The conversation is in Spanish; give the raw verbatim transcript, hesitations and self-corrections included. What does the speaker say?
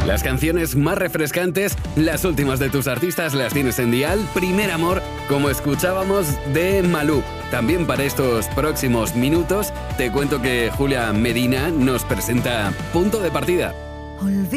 Las canciones más refrescantes, las últimas de tus artistas las tienes en Dial. Primer Amor, como escuchábamos, de Malú. También para estos próximos minutos te cuento que Julia Medina nos presenta Punto de Partida.